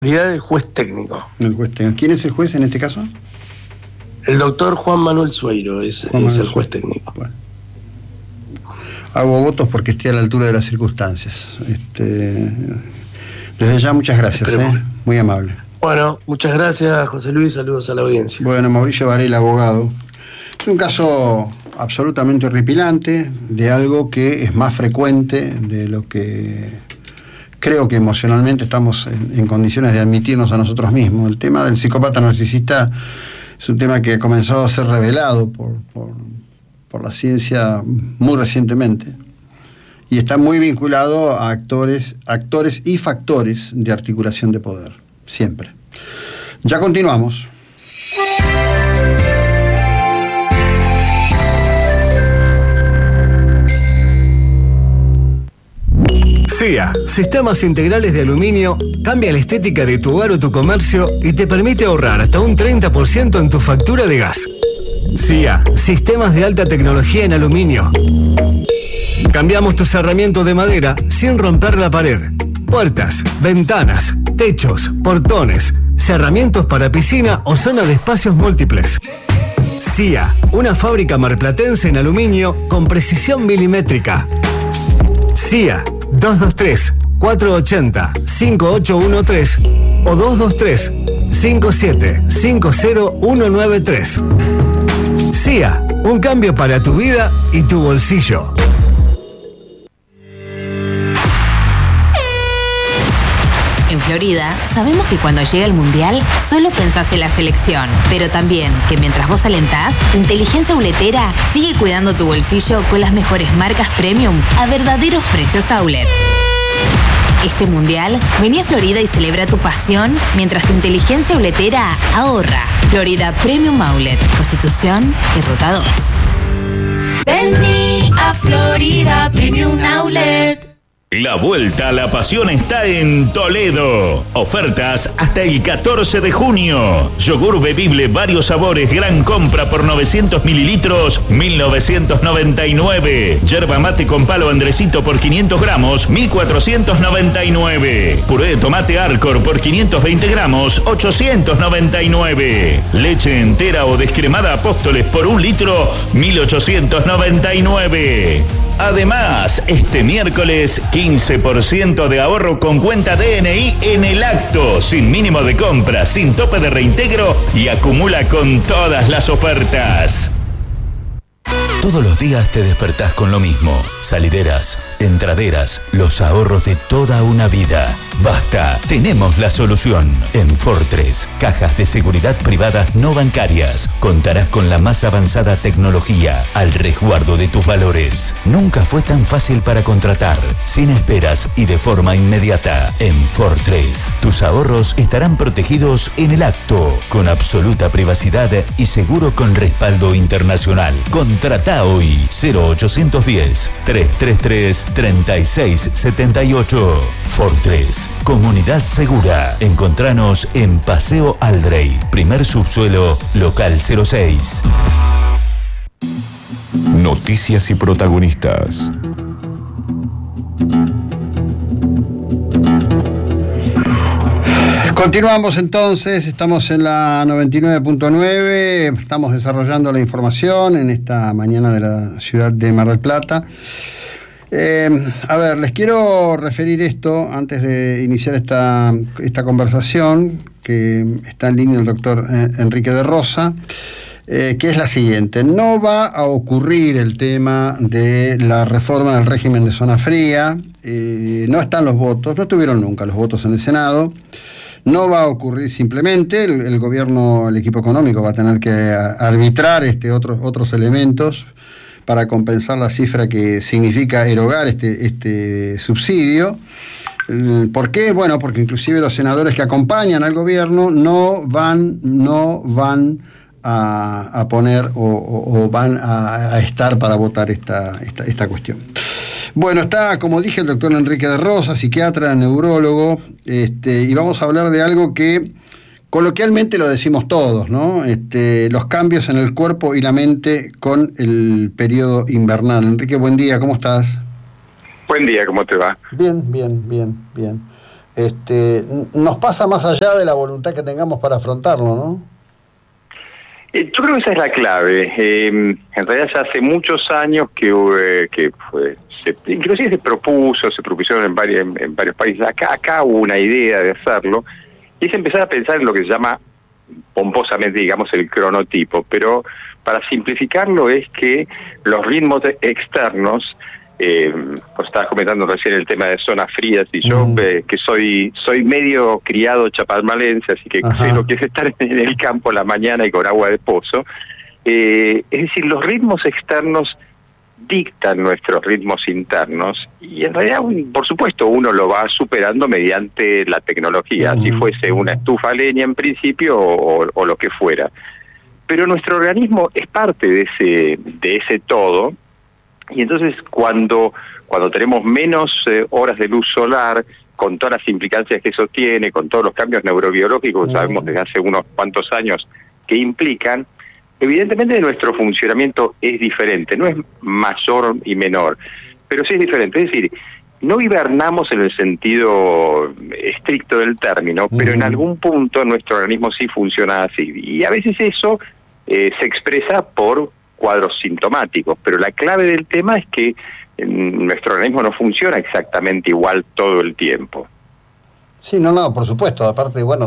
del juez técnico. El juez técnico. ¿Quién es el juez en este caso? El doctor Juan Manuel Sueiro es el juez técnico. Bueno. Hago votos porque esté a la altura de las circunstancias. Desde ya, muchas gracias, muy amable. Bueno, muchas gracias, José Luis, saludos a la audiencia. Bueno, Mauricio Varela, abogado. Es un caso absolutamente horripilante de algo que es más frecuente de lo que creo que emocionalmente estamos en condiciones de admitirnos a nosotros mismos. El tema del psicópata narcisista es un tema que ha comenzado a ser revelado por la ciencia muy recientemente y está muy vinculado a actores y factores de articulación de poder, siempre. Ya continuamos. SIA, Sistemas Integrales de Aluminio, cambia la estética de tu hogar o tu comercio y te permite ahorrar hasta un 30% en tu factura de gas. SIA, Sistemas de Alta Tecnología en Aluminio. Cambiamos tu cerramiento de madera sin romper la pared. Puertas, ventanas, techos, portones, cerramientos para piscina o zona de espacios múltiples. SIA, una fábrica marplatense en aluminio con precisión milimétrica. SIA 223-480-5813 o 223-5750-193. SIA, un cambio para tu vida y tu bolsillo. En Florida, sabemos que cuando llega el Mundial, solo pensás en la selección. Pero también que mientras vos alentás, tu inteligencia outletera sigue cuidando tu bolsillo con las mejores marcas premium a verdaderos precios outlet. Este Mundial, vení a Florida y celebra tu pasión mientras tu inteligencia outletera ahorra. Florida Premium Outlet, Constitución y Ruta 2. Vení a Florida Premium Outlet. La vuelta a la pasión está en Toledo. Ofertas hasta el 14 de junio. Yogur bebible varios sabores, gran compra por 900 mililitros, 1.999. Yerba mate con palo Andresito por 500 gramos, 1.499. Puré de tomate Arcor por 520 gramos, 899. Leche entera o descremada Apóstoles por 1 litro, 1.899. Además, este miércoles, 15% de ahorro con cuenta DNI en el acto, sin mínimo de compra, sin tope de reintegro y acumula con todas las ofertas. Todos los días te despertás con lo mismo. Salideras, entraderas, los ahorros de toda una vida. Basta, tenemos la solución. En Fortress, cajas de seguridad privadas no bancarias. Contarás con la más avanzada tecnología al resguardo de tus valores. Nunca fue tan fácil para contratar, sin esperas y de forma inmediata. En Fortress, tus ahorros estarán protegidos en el acto, con absoluta privacidad y seguro con respaldo internacional. Contrata hoy 0810-333-3678. Fortress, comunidad segura. Encontranos en Paseo Aldrey, primer subsuelo, local 06. Noticias y protagonistas. Continuamos entonces, estamos en la 99.9, estamos desarrollando la información en esta mañana de la ciudad de Mar del Plata. A ver, les quiero referir esto antes de iniciar esta conversación, que está en línea el doctor Enrique de Rosa, que es la siguiente. No va a ocurrir el tema de la reforma del régimen de zona fría, no están los votos, no estuvieron nunca los votos en el Senado. No va a ocurrir simplemente, el gobierno, el equipo económico va a tener que arbitrar otros elementos para compensar la cifra que significa erogar este subsidio. ¿Por qué? Bueno, porque inclusive los senadores que acompañan al gobierno no van a poner o van a estar para votar esta cuestión. Bueno, está, como dije, el doctor Enrique de Rosa, psiquiatra, neurólogo, y vamos a hablar de algo que coloquialmente lo decimos todos, ¿no? Los cambios en el cuerpo y la mente con el periodo invernal. Enrique, buen día, ¿cómo estás? Buen día, ¿cómo te va? Bien. nos pasa más allá de la voluntad que tengamos para afrontarlo, ¿no? Yo creo que esa es la clave. En realidad ya hace muchos años inclusive se propusieron en varios países. Acá hubo una idea de hacerlo, y es empezar a pensar en lo que se llama pomposamente, digamos, el cronotipo, pero para simplificarlo es que los ritmos externos, pues estabas comentando recién el tema de zonas frías, y yo que soy medio criado chapalmalense, así que sé lo que es estar en el campo a la mañana y con agua de pozo, es decir, los ritmos externos dictan nuestros ritmos internos, y en realidad, por supuesto, uno lo va superando mediante la tecnología, si fuese una estufa a leña en principio o lo que fuera. Pero nuestro organismo es parte de ese todo, y entonces cuando tenemos menos horas de luz solar, con todas las implicancias que eso tiene, con todos los cambios neurobiológicos que sabemos desde hace unos cuantos años que implican, evidentemente nuestro funcionamiento es diferente, no es mayor y menor, pero sí es diferente. Es decir, no hibernamos en el sentido estricto del término, pero en algún punto nuestro organismo sí funciona así. Y a veces eso se expresa por cuadros sintomáticos, pero la clave del tema es que nuestro organismo no funciona exactamente igual todo el tiempo. Sí, no, por supuesto. Aparte, bueno,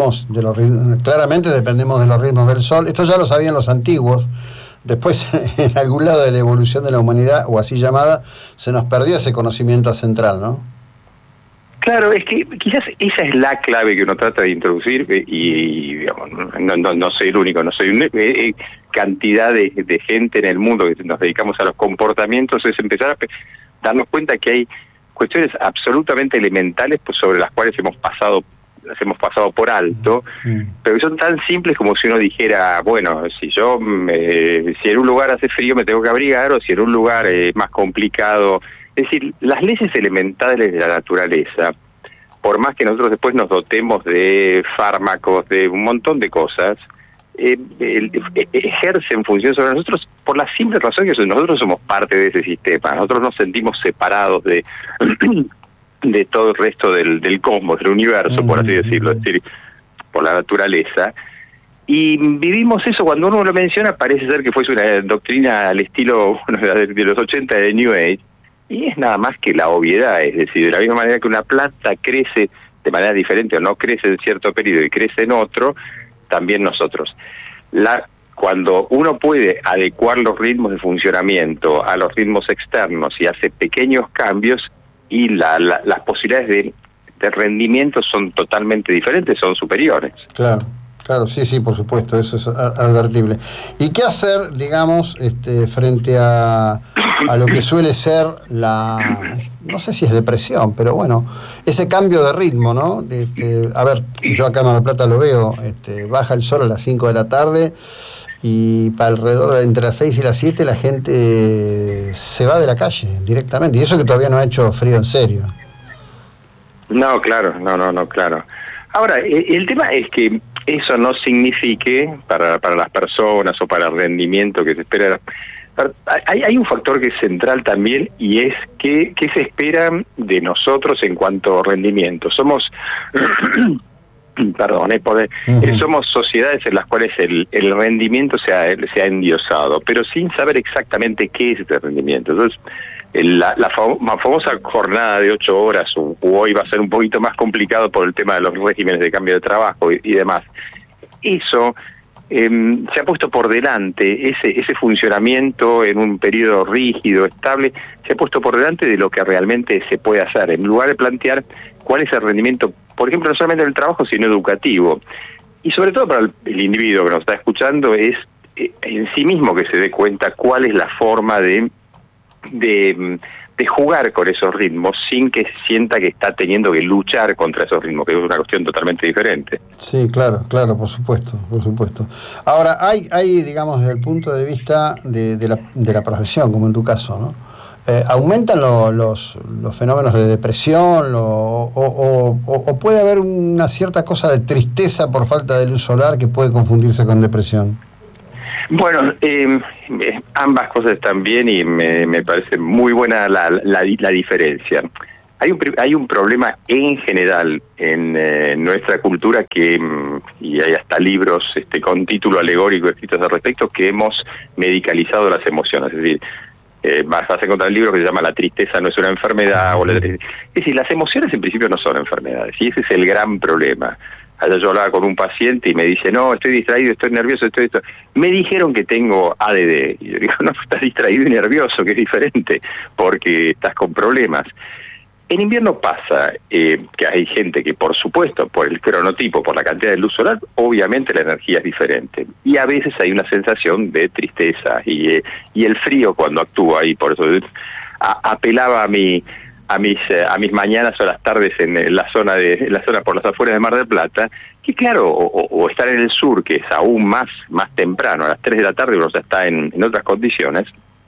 claramente dependemos de los ritmos del sol. Esto ya lo sabían los antiguos. Después, en algún lado de la evolución de la humanidad, o así llamada, se nos perdió ese conocimiento central, ¿no? Claro, es que quizás esa es la clave que uno trata de introducir, y digamos, no soy el único, no soy cantidad de gente en el mundo que nos dedicamos a los comportamientos, es empezar a darnos cuenta que hay cuestiones absolutamente elementales, pues, sobre las cuales las hemos pasado por alto, pero que son tan simples como si uno dijera, bueno, si en un lugar hace frío me tengo que abrigar, o si en un lugar es más complicado. Es decir, las leyes elementales de la naturaleza, por más que nosotros después nos dotemos de fármacos, de un montón de cosas, ejercen función sobre nosotros por la simple razón que nosotros somos parte de ese sistema. Nosotros nos sentimos separados de todo el resto del cosmos, del universo, por así decirlo, es decir, por la naturaleza. Y vivimos eso. Cuando uno lo menciona, parece ser que fuese una doctrina al estilo de los 80 de New Age, y es nada más que la obviedad. Es decir, de la misma manera que una planta crece de manera diferente o no crece en cierto periodo y crece en otro, también nosotros. Cuando uno puede adecuar los ritmos de funcionamiento a los ritmos externos y hace pequeños cambios, y las posibilidades de rendimiento son totalmente diferentes, son superiores. Claro, sí, por supuesto, eso es advertible. ¿Y qué hacer, digamos, frente a lo que suele ser no sé si es depresión, pero bueno, ese cambio de ritmo, ¿no? A ver, yo acá en Mar del Plata lo veo, baja el sol a las 5 de la tarde, y para alrededor entre las 6 y las 7 la gente se va de la calle directamente, y eso que todavía no ha hecho frío en serio. No, claro. Ahora, el tema es que eso no signifique para las personas o para el rendimiento que se espera. Hay un factor que es central también, y es que se espera de nosotros en cuanto a rendimiento. Somos somos sociedades en las cuales el rendimiento se ha endiosado, pero sin saber exactamente qué es ese rendimiento. Entonces, la famosa jornada de 8 horas, hoy va a ser un poquito más complicado por el tema de los regímenes de cambio de trabajo y demás. Eso se ha puesto por delante, ese funcionamiento en un periodo rígido, estable, se ha puesto por delante de lo que realmente se puede hacer, en lugar de plantear cuál es el rendimiento, por ejemplo, no solamente del trabajo, sino educativo. Y sobre todo para el individuo que nos está escuchando, es en sí mismo que se dé cuenta cuál es la forma de jugar con esos ritmos sin que sienta que está teniendo que luchar contra esos ritmos, que es una cuestión totalmente diferente. Sí, claro, por supuesto. Ahora, hay digamos, desde el punto de vista de la profesión, como en tu caso, ¿no? ¿Aumentan los fenómenos de depresión o puede haber una cierta cosa de tristeza por falta de luz solar que puede confundirse con depresión? Bueno, ambas cosas están bien, y me parece muy buena la diferencia. Hay un problema en general en nuestra cultura y hay hasta libros con título alegórico escritos al respecto, que hemos medicalizado las emociones. Es decir, vas a encontrar el libro que se llama La tristeza no es una enfermedad. Es decir, las emociones en principio no son enfermedades, y ese es el gran problema. Ayer yo hablaba con un paciente y me dice, no, estoy distraído, estoy nervioso, me dijeron que tengo ADD. Y yo digo, no, estás distraído y nervioso, que es diferente, porque estás con problemas. En invierno pasa que hay gente que, por supuesto, por el cronotipo, por la cantidad de luz solar, obviamente la energía es diferente. Y a veces hay una sensación de tristeza y el frío cuando actúa, y por eso apelaba a mis mañanas o las tardes en la zona por las afueras de Mar del Plata, que claro, o estar en el sur, que es aún más temprano, a las 3 de la tarde uno ya está en otras condiciones.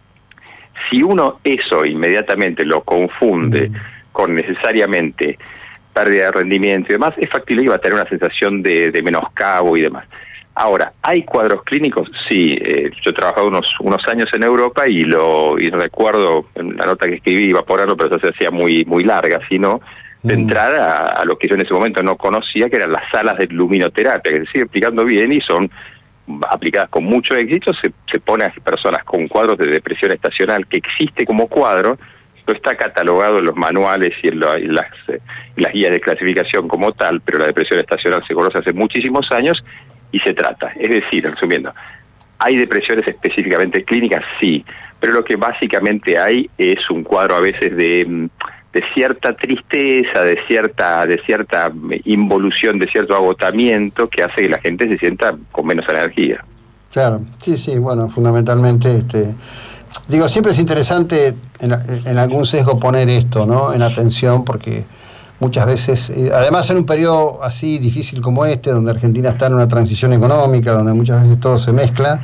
Si uno eso inmediatamente lo confunde con necesariamente pérdida de rendimiento y demás, es factible que va a tener una sensación de menoscabo y demás. Ahora, ¿hay cuadros clínicos? Sí, yo he trabajado unos años en Europa y recuerdo en la nota que escribí, iba por algo, pero eso se hacía muy larga, sino de entrada a lo que yo en ese momento no conocía, que eran las salas de luminoterapia, que se sigue explicando bien y son aplicadas con mucho éxito. Se pone a personas con cuadros de depresión estacional, que existe como cuadro, no está catalogado en los manuales y en las guías de clasificación como tal, pero la depresión estacional se conoce hace muchísimos años y se trata. Es decir, resumiendo, ¿hay depresiones específicamente clínicas? Sí, pero lo que básicamente hay es un cuadro a veces de cierta tristeza, de cierta involución, de cierto agotamiento, que hace que la gente se sienta con menos energía. Claro, sí, bueno, fundamentalmente, siempre es interesante en algún sesgo poner esto, ¿no?, en atención, porque muchas veces, además en un periodo así difícil como donde Argentina está en una transición económica, donde muchas veces todo se mezcla,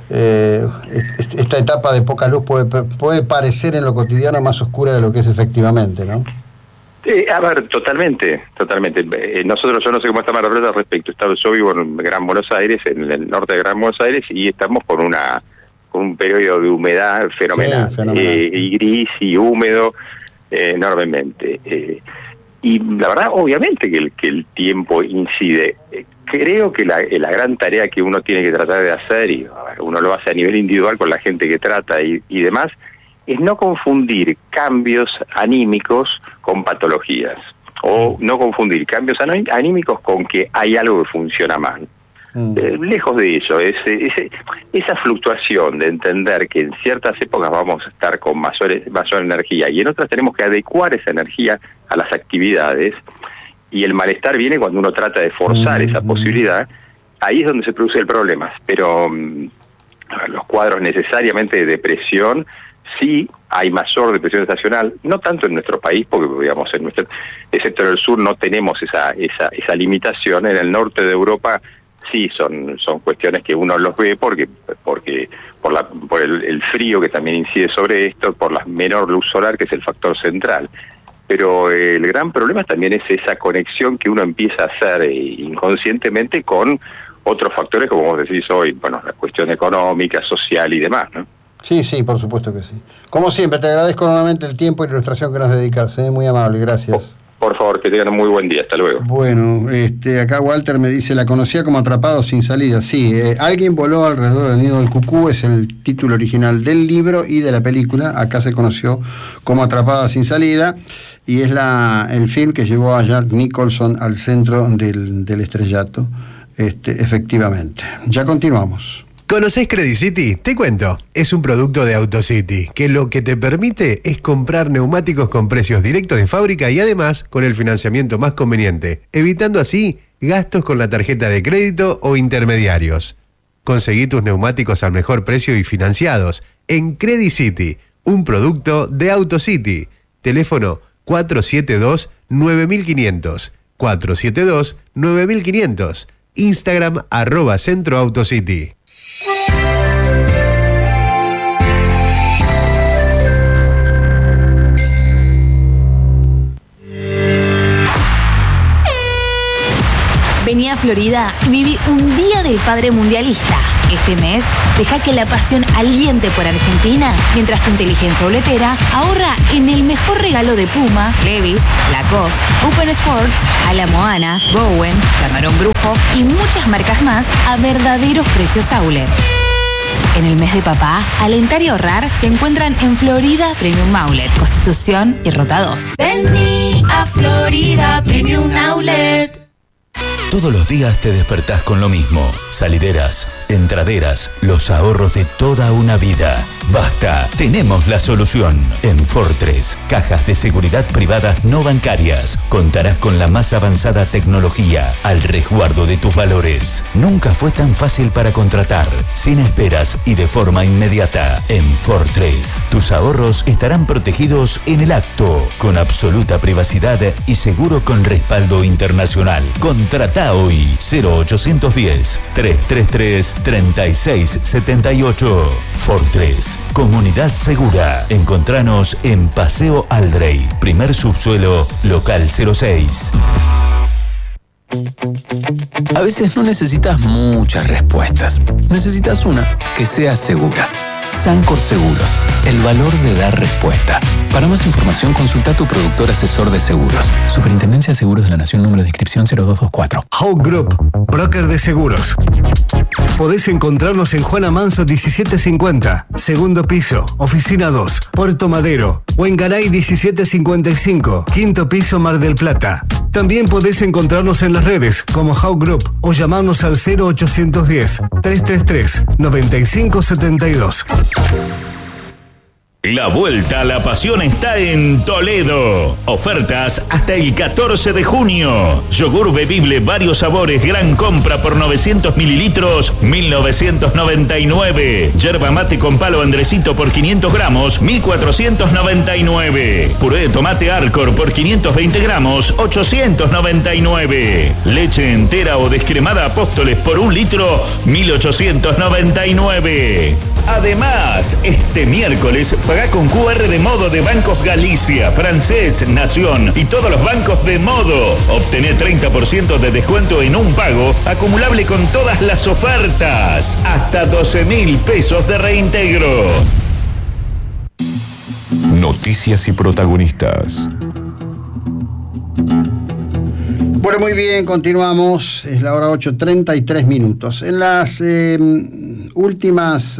esta etapa de poca luz puede parecer en lo cotidiano más oscura de lo que es efectivamente, ¿no? A ver, totalmente. Yo no sé cómo está Mar del Plata al respecto. Yo vivo en Gran Buenos Aires, en el norte de Gran Buenos Aires, y estamos con un periodo de humedad fenomenal, y gris y húmedo enormemente. Y la verdad, obviamente que el tiempo incide. Creo que la gran tarea que uno tiene que tratar de hacer, y uno lo hace a nivel individual con la gente que trata y demás, es no confundir cambios anímicos con patologías, o no confundir cambios anímicos con que hay algo que funciona mal. Lejos de eso, esa fluctuación de entender que en ciertas épocas vamos a estar con mayor energía y en otras tenemos que adecuar esa energía a las actividades, y el malestar viene cuando uno trata de forzar esa posibilidad. Ahí es donde se produce el problema. Pero los cuadros necesariamente de depresión, sí hay mayor depresión estacional, no tanto en nuestro país, porque digamos excepto en el sur no tenemos esa limitación. En el norte de Europa sí son cuestiones que uno los ve porque por el frío que también incide sobre esto, por la menor luz solar, que es el factor central. Pero el gran problema también es esa conexión que uno empieza a hacer inconscientemente con otros factores, como vos decís hoy, la cuestión económica, social y demás, ¿no? Sí, por supuesto que sí. Como siempre, te agradezco nuevamente el tiempo y la ilustración que nos dedicas, muy amable, gracias. Por favor, que tengan un muy buen día, hasta luego. Bueno, acá Walter me dice, la conocía como Atrapado sin salida. Sí, alguien voló alrededor del nido del cucú, es el título original del libro y de la película. Acá se conoció como Atrapada sin salida, y es el film que llevó a Jack Nicholson al centro del estrellato, efectivamente. Ya continuamos. ¿Conocés Credit City? Te cuento. Es un producto de AutoCity, que lo que te permite es comprar neumáticos con precios directos de fábrica y además con el financiamiento más conveniente, evitando así gastos con la tarjeta de crédito o intermediarios. Conseguí tus neumáticos al mejor precio y financiados en Credit City, un producto de AutoCity. Teléfono 472-9500. 472-9500. Instagram @centroautocity. Vení a Florida y viví un día del padre mundialista. Este mes, deja que la pasión aliente por Argentina, mientras tu inteligencia boletera ahorra en el mejor regalo de Puma, Levi's, Lacoste, Open Sports, Ala Moana, Bowen, Camarón Brujo y muchas marcas más a verdaderos precios outlet. En el mes de papá, alentar y ahorrar se encuentran en Florida Premium Outlet, Constitución y Ruta 2. Vení a Florida Premium Outlet. Todos los días te despertás con lo mismo. Salideras, entraderas, los ahorros de toda una vida. Basta, tenemos la solución. En Fortress, cajas de seguridad privadas no bancarias. Contarás con la más avanzada tecnología al resguardo de tus valores. Nunca fue tan fácil para contratar, sin esperas y de forma inmediata. En Fortress, tus ahorros estarán protegidos en el acto, con absoluta privacidad y seguro con respaldo internacional. Contrata hoy 0810-333-3678. Fortress, comunidad segura. Encontranos en Paseo Aldrey, primer subsuelo, local 06. A veces no necesitas muchas respuestas. Necesitas una que sea segura. Sancor Seguros, el valor de dar respuesta. Para más información, consulta a tu productor asesor de seguros. Superintendencia de Seguros de la Nación, número de inscripción 0224. Hawk Group, broker de seguros. Podés encontrarnos en Juana Manso 1750, segundo piso, oficina 2, Puerto Madero, o en Garay 1755, quinto piso, Mar del Plata. También podés encontrarnos en las redes como Hawk Group o llamarnos al 0810-333-9572. La vuelta a la pasión está en Toledo. Ofertas hasta el 14 de junio. Yogur bebible varios sabores, gran compra por 900 mililitros, 1.999. Yerba mate con palo Andresito por 500 gramos, 1.499. Puré de tomate Arcor por 520 gramos, 899. Leche entera o descremada Apóstoles por 1 litro, 1.899. Además, este miércoles pagá con QR de Modo de Bancos Galicia, Francés, Nación y todos los bancos de Modo. Obtené 30% de descuento en un pago acumulable con todas las ofertas. Hasta 12.000 pesos de reintegro. Noticias y protagonistas. Bueno, muy bien, continuamos. Es la hora 8:33 minutos. En las últimas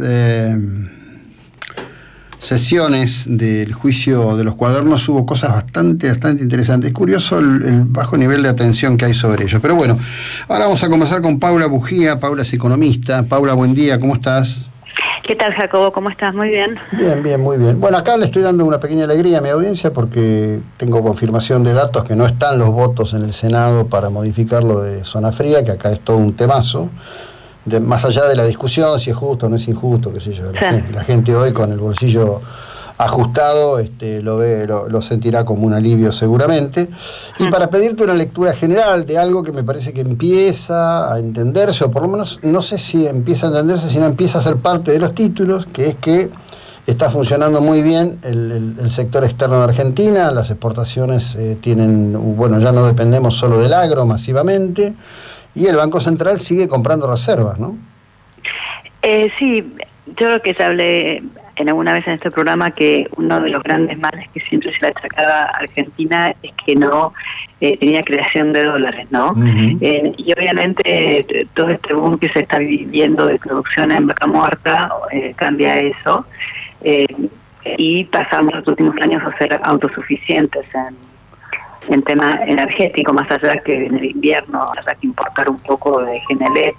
sesiones del juicio de los cuadernos hubo cosas bastante interesantes. Es curioso el bajo nivel de atención que hay sobre ello. Pero bueno, ahora vamos a conversar con Paula Bujía. Paula es economista. Paula, buen día, ¿cómo estás? ¿Qué tal, Jacobo? ¿Cómo estás? Muy bien. Bien, muy bien. Bueno, acá le estoy dando una pequeña alegría a mi audiencia porque tengo confirmación de datos que no están los votos en el Senado para modificar lo de zona fría, que acá es todo un temazo. Más allá de la discusión, si es justo o no es injusto, qué sé yo. La gente hoy con el bolsillo ajustado lo sentirá como un alivio seguramente. Y para pedirte una lectura general de algo que me parece que empieza a entenderse, o por lo menos no sé si empieza a entenderse, sino empieza a ser parte de los títulos, que es que está funcionando muy bien el sector externo de Argentina, las exportaciones ya no dependemos solo del agro masivamente, y el Banco Central sigue comprando reservas, ¿no? Sí, yo creo que ya hablé en alguna vez en este programa que uno de los grandes males que siempre se le achacaba a Argentina es que no tenía creación de dólares, ¿no? Uh-huh. Y obviamente todo este boom que se está viviendo de producción en vaca muerta cambia eso, y pasamos los últimos años a ser autosuficientes en tema energético, más allá que en el invierno haya que importar un poco de Genelet,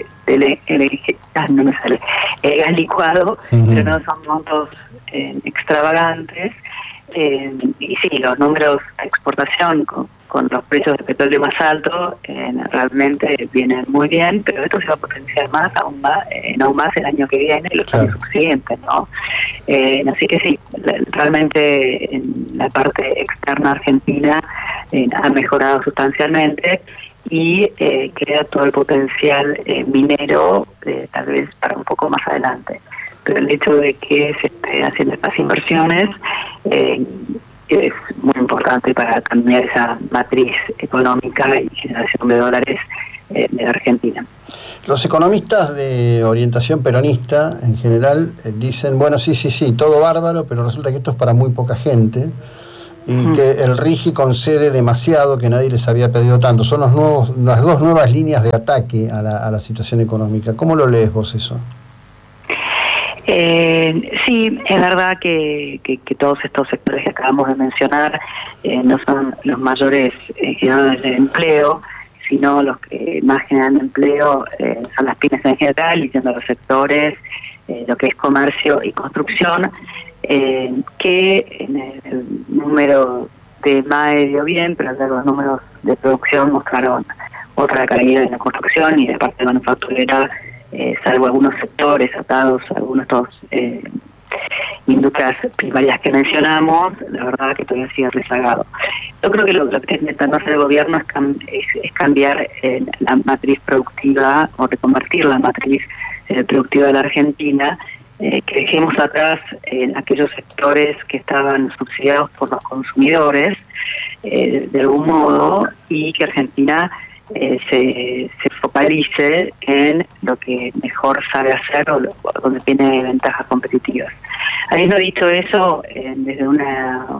gas licuado, uh-huh. Pero no son montos extravagantes, y sí, los números de exportación con los precios de petróleo más altos realmente vienen muy bien, pero esto se va a potenciar aún más el año que viene y los años subsiguientes, ¿no? Así que sí, realmente en la parte externa argentina ha mejorado sustancialmente y crea todo el potencial minero tal vez para un poco más adelante. Pero el hecho de que se esté haciendo estas inversiones es muy importante para cambiar esa matriz económica y generación de dólares de la Argentina. Los economistas de orientación peronista en general dicen, bueno, sí, todo bárbaro, pero resulta que esto es para muy poca gente y que el RIGI concede demasiado, que nadie les había pedido tanto. Son las dos nuevas líneas de ataque a la situación económica. ¿Cómo lo lees vos eso? Sí, es verdad que todos estos sectores que acabamos de mencionar no son los mayores generadores de empleo, sino los que más generan empleo son las pymes en general, y siendo los sectores, lo que es comercio y construcción, que en el número de MAE dio bien, pero los números de producción mostraron otra caída en la construcción y de parte manufacturera, salvo algunos sectores atados a algunos de estos industrias primarias que mencionamos, la verdad que todavía sigue rezagado. Yo creo que lo que está intentando hacer el gobierno es cambiar la matriz productiva, o reconvertir la matriz productiva de la Argentina, que dejemos atrás aquellos sectores que estaban subsidiados por los consumidores, de algún modo, y que Argentina se focalice en lo que mejor sabe hacer o donde tiene ventajas competitivas. Habiendo dicho eso, desde una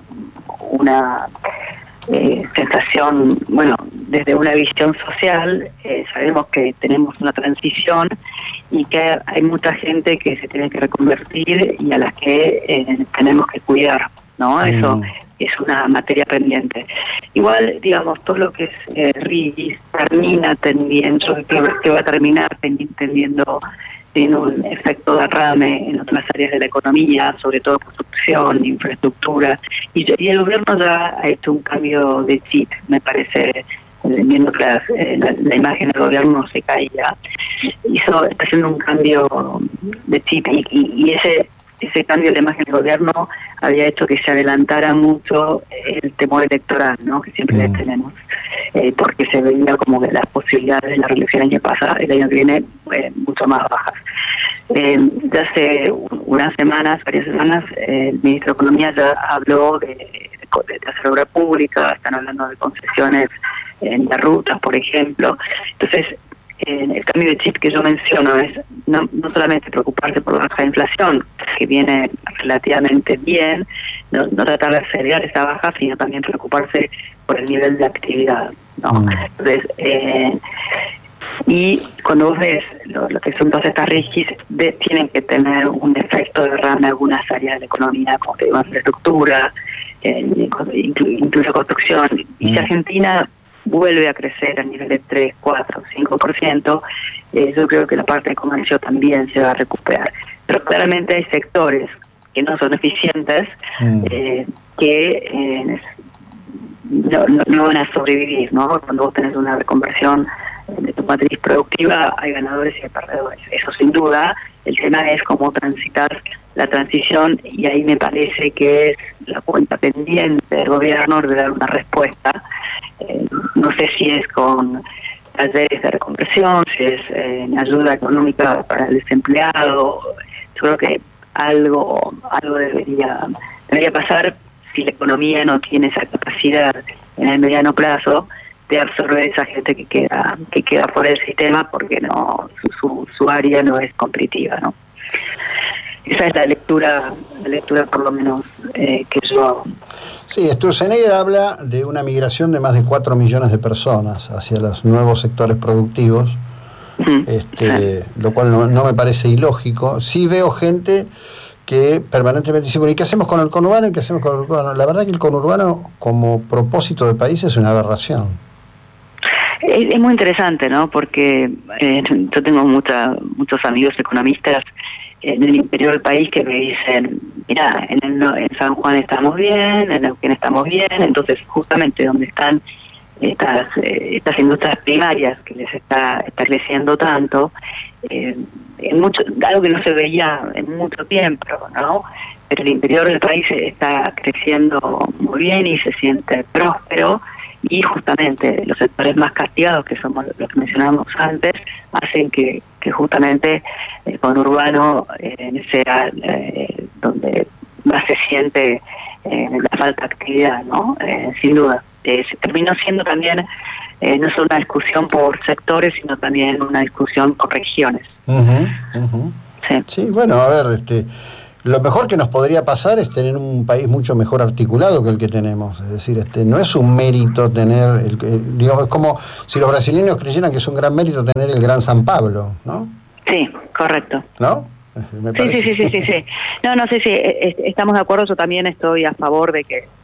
sensación, desde una visión social, sabemos que tenemos una transición y que hay mucha gente que se tiene que reconvertir y a las que tenemos que cuidar, ¿no? Eso es una materia pendiente. Igual, digamos, todo lo que es RIGI termina tendiendo, yo creo que va a terminar tendiendo tiene un efecto derrame en otras áreas de la economía, sobre todo construcción, infraestructura, y el gobierno ya ha hecho un cambio de chip, me parece, viendo que la imagen del gobierno se caía, está haciendo un cambio de chip, y ese cambio de imagen del gobierno había hecho que se adelantara mucho el temor electoral, ¿no?, que siempre tenemos, porque se veía como que las posibilidades de la reelección el año que viene, mucho más bajas. Ya hace varias semanas, el ministro de Economía ya habló de hacer obra pública, están hablando de concesiones en las rutas, por ejemplo. Entonces, el cambio de chip que yo menciono es no solamente preocuparse por la baja inflación, que viene relativamente bien, no tratar de acelerar esa baja, sino también preocuparse por el nivel de actividad, ¿no? Entonces, y cuando vos ves lo que son todas estas RIGIs, tienen que tener un efecto de derrame en algunas áreas de la economía, como te digo, infraestructura, incluso construcción. Y si Argentina vuelve a crecer a nivel de 3, 4, 5%, yo creo que la parte de comercio también se va a recuperar. Pero claramente hay sectores que no son eficientes, que no van a sobrevivir, ¿no? Cuando vos tenés una reconversión de tu matriz productiva, hay ganadores y hay perdedores. Eso sin duda. El tema es cómo transitar la transición, y ahí me parece que es la cuenta pendiente del gobierno de dar una respuesta. No sé si es con talleres de reconversión, si es ayuda económica para el desempleado. Yo creo que algo debería pasar si la economía no tiene esa capacidad en el mediano plazo de absorber esa gente que queda fuera del sistema, porque no su área no es competitiva, ¿no? Esa es la lectura por lo menos que yo hago. Sí, Sturzenegger habla de una migración de más de 4 millones de personas hacia los nuevos sectores productivos, lo cual no me parece ilógico. Sí veo gente que permanentemente dice, bueno, ¿y qué hacemos con el conurbano? ¿Y qué hacemos con el conurbano? La verdad que el conurbano como propósito de país es una aberración. Es muy interesante, ¿no? Porque yo tengo muchos amigos economistas en el interior del país que me dicen, mira, en San Juan estamos bien, en Neuquén estamos bien, entonces justamente donde están estas industrias primarias que les está creciendo tanto, algo que no se veía en mucho tiempo, ¿no? Pero el interior del país está creciendo muy bien y se siente próspero, y justamente los sectores más castigados, que somos los que mencionábamos antes, hacen que justamente el conurbano sea donde más se siente la falta de actividad, ¿no? Sin duda. Terminó siendo también no es una discusión por sectores, sino también una discusión por regiones. Sí, bueno, a ver, lo mejor que nos podría pasar es tener un país mucho mejor articulado que el que tenemos. Es decir, no es un mérito tener, digamos, es como si los brasileños creyeran que es un gran mérito tener el Gran San Pablo, ¿no? Sí, correcto. ¿No? Sí. No, sí, estamos de acuerdo. Yo también estoy a favor de que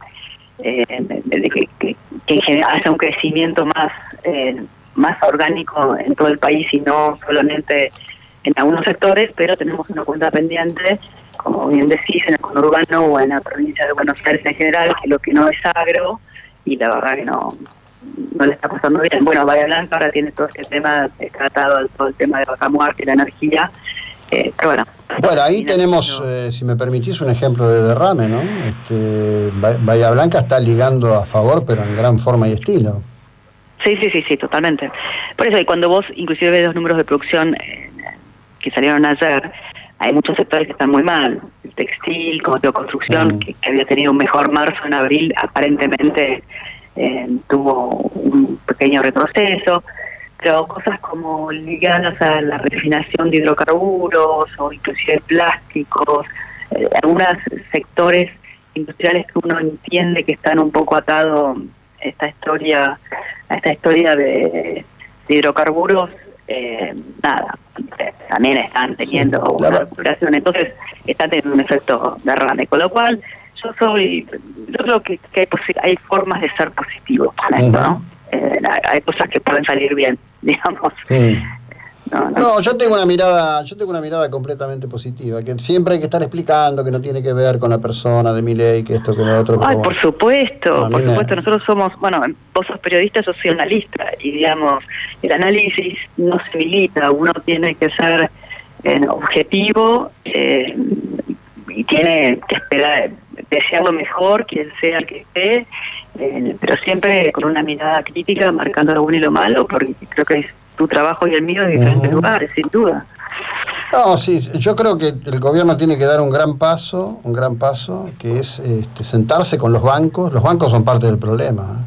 en general haya un crecimiento más orgánico en todo el país y no solamente en algunos sectores, pero tenemos una cuenta pendiente, como bien decís, en el conurbano o en la provincia de Buenos Aires en general, que lo que no es agro, y la verdad que no le está pasando bien. Bueno, Bahía Blanca ahora tiene todo este tema tratado, todo el tema de Vaca Muerta y la energía, pero bueno. Bueno, ahí tenemos, si me permitís, un ejemplo de derrame, ¿no? Bahía Blanca está ligando a favor, pero en gran forma y estilo. Sí, totalmente. Por eso, y cuando vos inclusive ves los números de producción que salieron ayer, hay muchos sectores que están muy mal. El textil, como digo, construcción, que había tenido un mejor marzo en abril, aparentemente tuvo un pequeño retroceso, pero cosas como ligadas a la refinación de hidrocarburos o inclusive plásticos, algunos sectores industriales que uno entiende que están un poco atados a esta historia de hidrocarburos, también están teniendo una recuperación, entonces están teniendo un efecto derrame, con lo cual yo creo que hay formas de ser positivos con esto, ¿no? Hay cosas que pueden salir bien, digamos. No, yo tengo una mirada completamente positiva, que siempre hay que estar explicando que no tiene que ver con la persona de Milei, que esto, que lo otro. Ay, por supuesto, nosotros somos, vos sos periodista, yo soy analista, y digamos, el análisis no se milita, uno tiene que ser objetivo y tiene que esperar, desear lo mejor, quien sea el que esté, pero siempre con una mirada crítica, marcando lo bueno y lo malo, porque creo que es tu trabajo y el mío en diferentes lugares, sin duda. No, sí, yo creo que el gobierno tiene que dar un gran paso, que es sentarse con los bancos. Los bancos son parte del problema.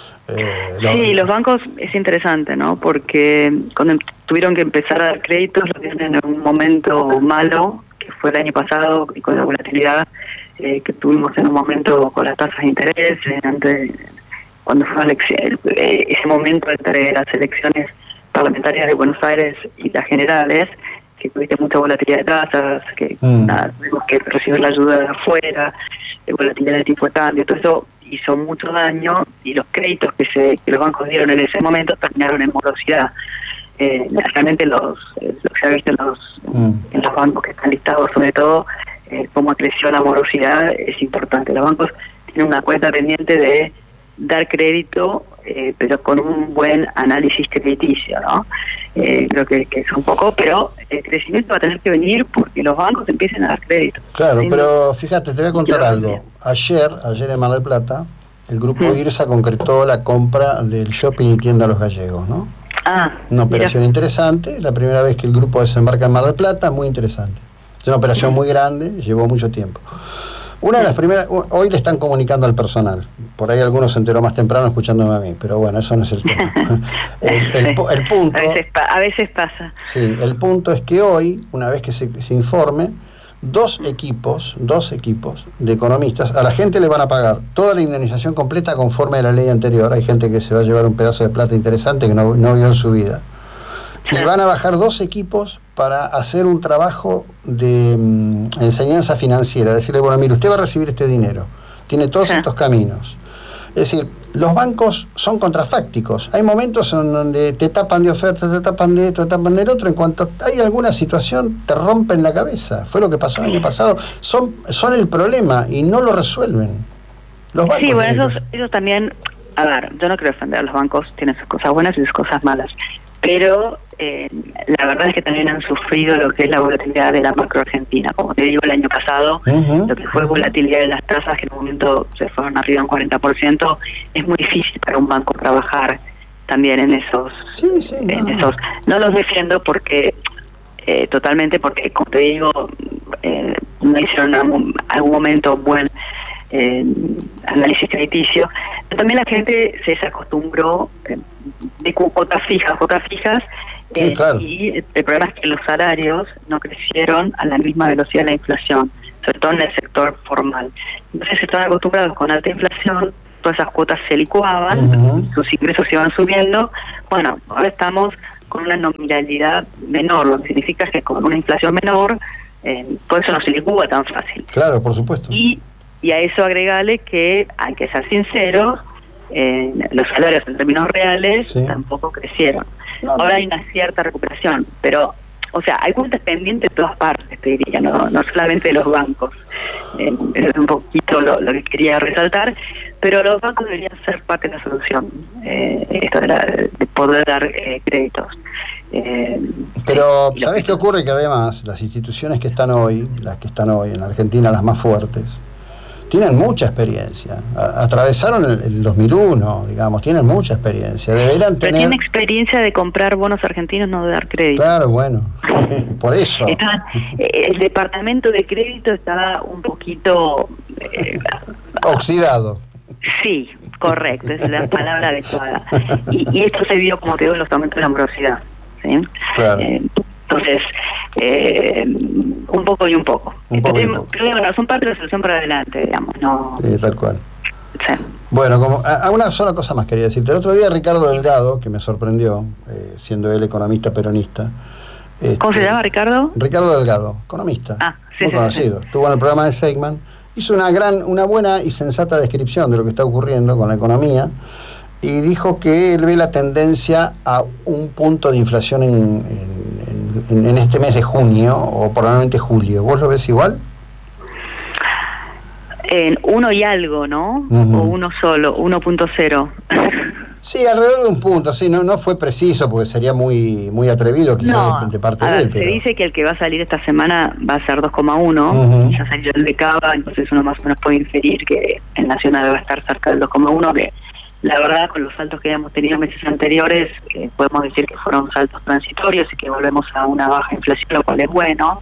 Sí, los bancos es interesante, ¿no? Porque cuando tuvieron que empezar a dar créditos, lo tienen en un momento malo, que fue el año pasado, y con la volatilidad que tuvimos en un momento con las tasas de interés, cuando fue ese momento entre las elecciones parlamentarias de Buenos Aires y las generales, que tuviste mucha volatilidad de tasas, que tuvimos que recibir la ayuda de afuera, de volatilidad de tipo de cambio, todo eso hizo mucho daño, y los créditos que los bancos dieron en ese momento terminaron en morosidad. Realmente lo que se ha visto en los bancos que están listados, sobre todo, cómo creció la morosidad, es importante. Los bancos tienen una cuenta pendiente de dar crédito, pero con un buen análisis crediticio, ¿no? Creo que es un poco, pero el crecimiento va a tener que venir porque los bancos empiecen a dar crédito. Claro, pero fíjate, te voy a contar algo. Ayer en Mar del Plata, el grupo IRSA concretó la compra del shopping y tienda Los Gallegos, ¿no? Una operación interesante, la primera vez que el grupo desembarca en Mar del Plata, muy interesante. Es una operación muy grande, llevó mucho tiempo. Una de las primeras, hoy le están comunicando al personal, por ahí algunos se enteró más temprano escuchándome a mí, pero bueno, eso no es el tema. el punto... A veces pasa. Sí, el punto es que hoy, una vez que se informe, dos equipos de economistas, a la gente le van a pagar toda la indemnización completa conforme a la ley anterior. Hay gente que se va a llevar un pedazo de plata interesante que no vio en su vida. Y van a bajar dos equipos para hacer un trabajo de enseñanza financiera. Decirle, bueno, mire, usted va a recibir este dinero, tiene todos estos caminos. Es decir, los bancos son contrafácticos. Hay momentos en donde te tapan de ofertas, te tapan de esto, te tapan del otro. En cuanto hay alguna situación, te rompen la cabeza. Fue lo que pasó el año pasado. Son el problema y no lo resuelven. Los bancos. Sí, bueno, ellos también... A ver, yo no quiero defender a los bancos, tienen sus cosas buenas y sus cosas malas. Pero la verdad es que también han sufrido lo que es la volatilidad de la macro argentina. Como te digo, el año pasado, lo que fue volatilidad de las tasas, que en un momento se fueron arriba un 40%, es muy difícil para un banco trabajar también en esos. Esos. No los defiendo porque totalmente, porque como te digo, no hicieron en algún momento un buen análisis crediticio, pero también la gente se desacostumbró de cuotas fijas, Sí, claro. y el problema es que los salarios no crecieron a la misma velocidad de la inflación, sobre todo en el sector formal. Entonces estaban acostumbrados con alta inflación, todas esas cuotas se licuaban, sus ingresos iban subiendo. Bueno, ahora estamos con una nominalidad menor, lo que significa es que con una inflación menor, por eso no se licúa tan fácil. Claro, por supuesto. Y a eso agregale que hay que ser sinceros, los salarios en términos reales tampoco crecieron. Ahora hay una cierta recuperación, pero, o sea, hay cuentas pendientes de todas partes, te diría, no solamente de los bancos. Eso es un poquito lo que quería resaltar, pero los bancos deberían ser parte de la solución, esto de poder dar créditos. Pero, ¿sabés qué ocurre? Que además las instituciones que están hoy, en Argentina, las más fuertes, tienen mucha experiencia. Atravesaron el 2001, digamos, tienen mucha experiencia. Deberían tener... Pero tienen experiencia de comprar bonos argentinos, no de dar crédito. Claro, bueno, por eso. El departamento de crédito está un poquito... oxidado. Sí, correcto, esa es la palabra adecuada. Y esto se vio, como te digo, en los aumentos de la morosidad. ¿Sí? Claro. Entonces, un poco y un poco. Pero bueno, son parte de la solución para adelante, digamos, ¿no? Sí, tal cual. Sí. Bueno, una sola cosa más quería decirte. El otro día Ricardo Delgado, que me sorprendió, siendo él economista peronista. ¿Cómo se llama, Ricardo? Ricardo Delgado, economista, sí, muy conocido. Estuvo en el programa de Seigman, hizo una buena y sensata descripción de lo que está ocurriendo con la economía, y dijo que él ve la tendencia a un punto de inflación en este mes de junio, o probablemente julio. ¿Vos lo ves igual? En 1 y algo, ¿no? O uno solo, 1.0. Sí, alrededor de un punto, sí, no fue preciso porque sería muy atrevido quizás de parte de él. Se dice que el que va a salir esta semana va a ser 2,1, ya salió el de Cava, entonces uno más o menos puede inferir que el nacional va a estar cerca del 2,1, que la verdad con los saltos que habíamos tenido meses anteriores, podemos decir que fueron saltos transitorios y que volvemos a una baja inflación, lo cual es bueno.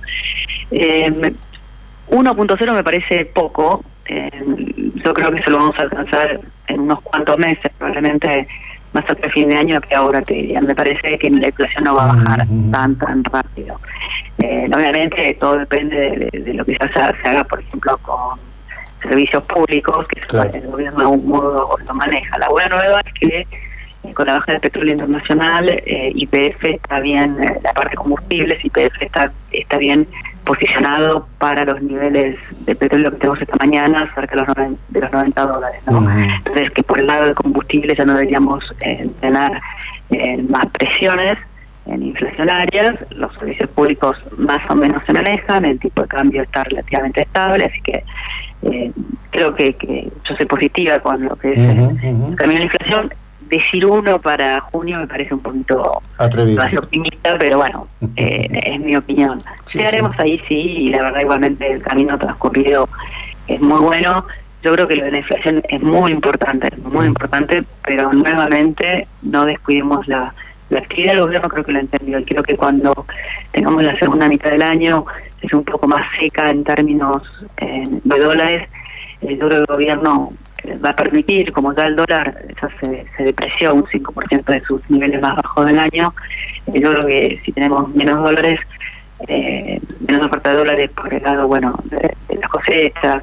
1.0 me parece poco. Yo creo que se lo vamos a alcanzar en unos cuantos meses, probablemente más cerca de fin de año que ahora, te diría. Me parece que la inflación no va a bajar tan rápido. Obviamente todo depende de lo que se haga, por ejemplo, con servicios públicos, que el gobierno de algún modo lo maneja. La buena nueva es que con la baja del petróleo internacional, YPF está bien, la parte de combustibles, YPF está bien posicionado para los niveles de petróleo que tenemos esta mañana, cerca de los $90, ¿no? Entonces, que por el lado de combustibles ya no deberíamos tener más presiones inflacionarias. Los servicios públicos más o menos se manejan, el tipo de cambio está relativamente estable, así que creo que yo soy positiva con lo que es el camino de la inflación. Decir 1 para junio me parece un poquito atrevido, más optimista, pero bueno, es mi opinión. Llegaremos ahí, sí, y la verdad igualmente el camino transcurrido es muy bueno. Yo creo que lo de la inflación es muy importante, pero nuevamente no descuidemos la actividad del gobierno. Creo que lo entendió, y creo que cuando tengamos la segunda mitad del año es un poco más seca en términos de dólares. Yo creo que el gobierno va a permitir, como ya el dólar ya se depreció un 5% de sus niveles más bajos del año. Yo creo que si tenemos menos dólares, menos oferta de dólares por el lado de las cosechas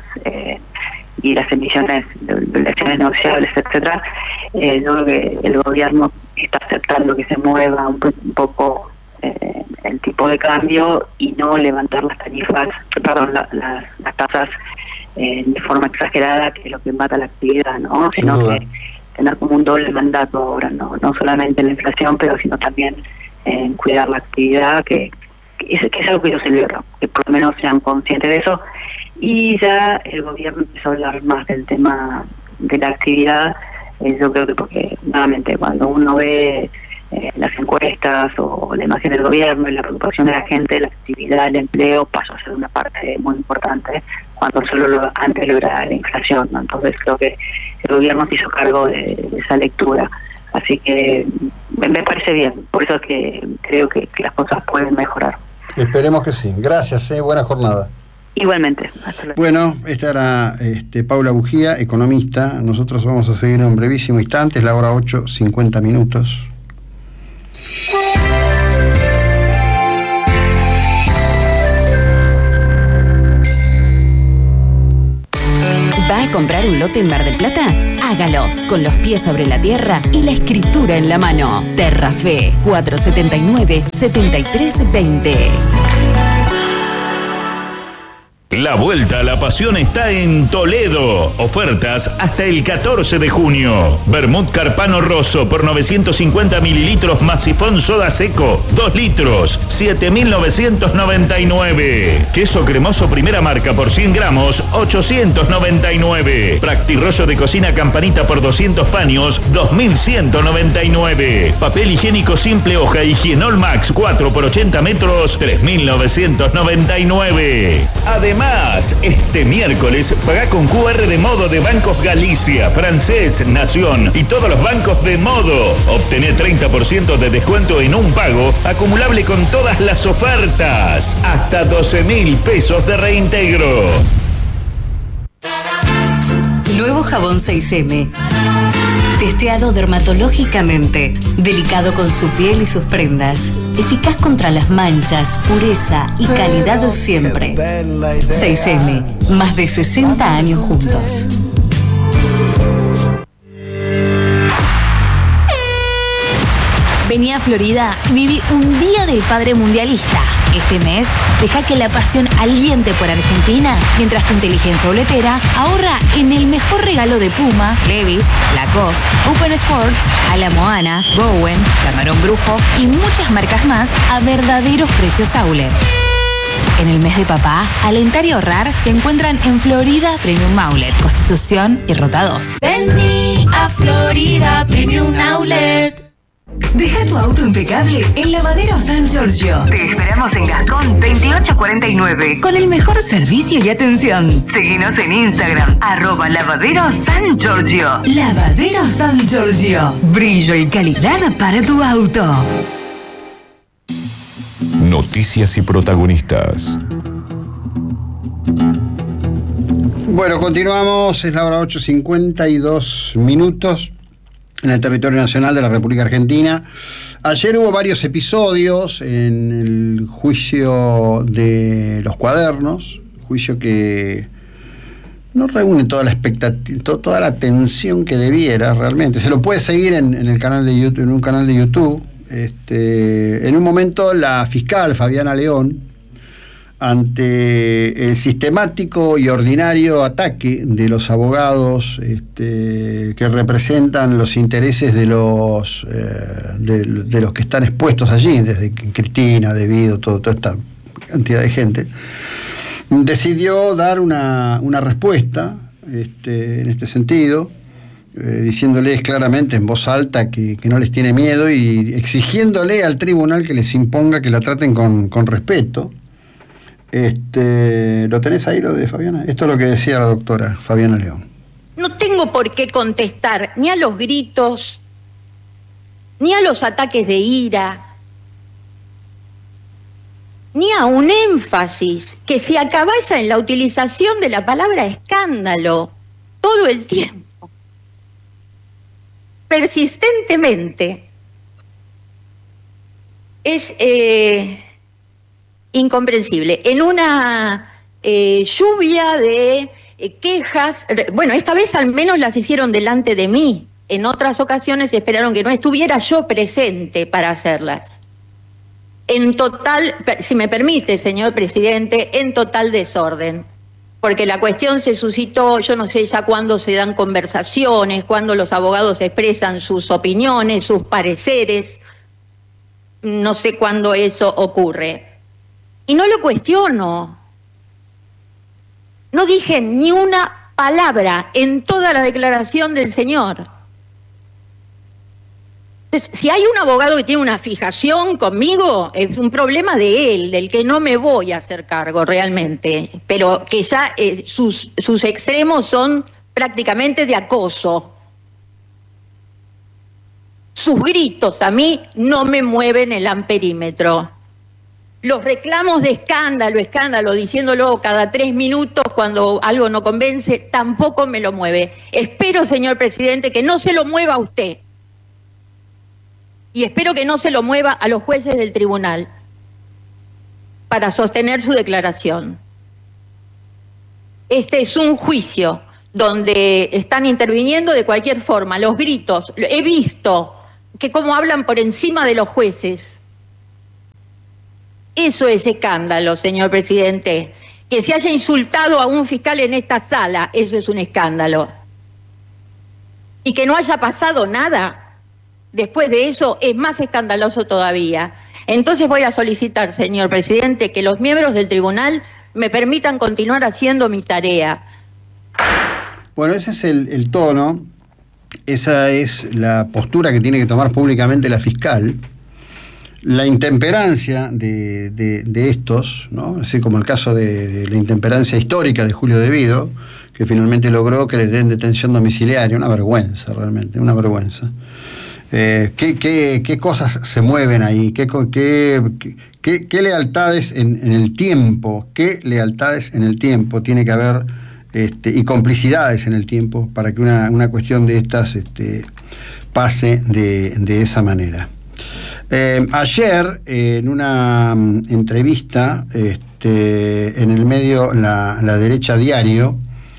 y las emisiones de obligaciones negociables, etcétera, yo creo que el gobierno está aceptando que se mueva un poco el tipo de cambio y no levantar las tarifas, las tasas de forma exagerada, que es lo que mata la actividad, ¿no? Sino que tener como un doble mandato ahora, no solamente en la inflación, pero sino también en cuidar la actividad, que es algo que yo celebro, que por lo menos sean conscientes de eso. Y ya el gobierno empezó a hablar más del tema de la actividad. Yo creo que porque nuevamente cuando uno ve las encuestas o la imagen del gobierno y la preocupación de la gente, la actividad, el empleo pasó a ser una parte muy importante cuando solo antes lo era la inflación, ¿no? Entonces creo que el gobierno se hizo cargo de esa lectura, así que me parece bien, por eso es que creo que las cosas pueden mejorar. Esperemos que sí. Gracias, buena jornada. Igualmente. Hasta luego. Bueno, esta era Paula Bugía, economista. Nosotros vamos a seguir en un brevísimo instante, es la hora 8:50. ¿Va a comprar un lote en Mar del Plata? Hágalo con los pies sobre la tierra y la escritura en la mano. Terrafe 479-7320. La vuelta a la pasión está en Toledo. Ofertas hasta el 14 de junio. Vermut Carpano Rosso por 950 mililitros más sifón soda seco, 2 litros, 7.999. Queso cremoso primera marca por 100 gramos, 899. Practirollo de cocina Campanita por 200 paños, 2.199. Papel higiénico simple hoja Higienol Max 4 por 80 metros, 3.999. Además, este miércoles paga con QR de Modo de Bancos Galicia, Francés, Nación y todos los bancos de Modo. Obtené 30% de descuento en un pago acumulable con todas las ofertas. Hasta 12.000 pesos de reintegro. Nuevo jabón 6M. Testeado dermatológicamente, delicado con su piel y sus prendas, eficaz contra las manchas, pureza y calidad siempre. 6M, más de 60 años juntos. Vení a Florida y viví un día del padre mundialista. Este mes, deja que la pasión aliente por Argentina, mientras tu inteligencia boletera ahorra en el mejor regalo de Puma, Levi's, Lacoste, Open Sports, A la Moana, Bowen, Camarón Brujo y muchas marcas más a verdaderos precios outlet. En el mes de papá, alentar y ahorrar se encuentran en Florida Premium Outlet, Constitución y Ruta 2. Vení a Florida Premium Outlet. Deja tu auto impecable en Lavadero San Giorgio. Te esperamos en Gascón 2849. Con el mejor servicio y atención. Seguinos en Instagram, @Lavadero San Giorgio. Lavadero San Giorgio. Brillo y calidad para tu auto. Noticias y protagonistas. Bueno, continuamos, es la hora 8:52 en el territorio nacional de la República Argentina. Ayer hubo varios episodios en el juicio de los cuadernos, juicio que no reúne toda la expectativa, toda la atención que debiera realmente. Se lo puede seguir en el canal de YouTube, en un canal de YouTube. En un momento la fiscal Fabiana León, ante el sistemático y ordinario ataque de los abogados que representan los intereses de los que están expuestos allí, desde Cristina, Debido, toda esta cantidad de gente, decidió dar una respuesta en este sentido, diciéndoles claramente en voz alta que no les tiene miedo y exigiéndole al tribunal que les imponga que la traten con respeto. ¿Lo tenés ahí, lo de Fabiana? Esto es lo que decía la doctora Fabiana León. No tengo por qué contestar ni a los gritos, ni a los ataques de ira, ni a un énfasis que se acaballa en la utilización de la palabra escándalo todo el tiempo, persistentemente. Es incomprensible. En una lluvia de quejas, bueno, esta vez al menos las hicieron delante de mí. En otras ocasiones esperaron que no estuviera yo presente para hacerlas. En total, si me permite, señor presidente, en total desorden. Porque la cuestión se suscitó, yo no sé ya cuándo se dan conversaciones, cuándo los abogados expresan sus opiniones, sus pareceres. No sé cuándo eso ocurre. Y no lo cuestiono. No dije ni una palabra en toda la declaración del señor. Entonces, si hay un abogado que tiene una fijación conmigo, es un problema de él, del que no me voy a hacer cargo realmente, pero que ya sus extremos son prácticamente de acoso. Sus gritos a mí no me mueven el amperímetro. Los reclamos de escándalo, diciéndolo cada 3 minutos cuando algo no convence, tampoco me lo mueve. Espero, señor presidente, que no se lo mueva a usted. Y espero que no se lo mueva a los jueces del tribunal para sostener su declaración. Este es un juicio donde están interviniendo de cualquier forma, los gritos. He visto que cómo hablan por encima de los jueces. Eso es escándalo, señor presidente. Que se haya insultado a un fiscal en esta sala, eso es un escándalo. Y que no haya pasado nada después de eso es más escandaloso todavía. Entonces voy a solicitar, señor presidente, que los miembros del tribunal me permitan continuar haciendo mi tarea. Bueno, ese es el tono, esa es la postura que tiene que tomar públicamente la fiscal. La intemperancia de estos, ¿no? Así como el caso de la intemperancia histórica de Julio Devido, que finalmente logró que le den detención domiciliaria, una vergüenza realmente, una vergüenza. ¿Qué cosas se mueven ahí? ¿Qué lealtades en el tiempo? ¿Qué lealtades en el tiempo tiene que haber y complicidades en el tiempo para que una cuestión de estas pase de esa manera? Ayer, en una entrevista en el medio La Derecha Diario,